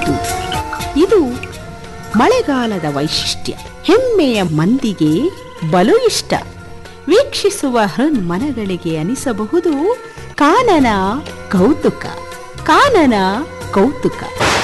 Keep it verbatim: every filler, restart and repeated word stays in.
ಹೌದು, ಇದು ಮಳೆಗಾಲದ ವೈಶಿಷ್ಟ್ಯ. ಹೆಮ್ಮೆಯ ಮಂದಿಗೆ ಬಲು ಇಷ್ಟ. ವೀಕ್ಷಿಸುವ ಹೃನ್ಮನಗಳಿಗೆ ಅನಿಸಬಹುದು ಕಾನನ ಕೌತುಕ, ಕಾನನ ಕೌತುಕ.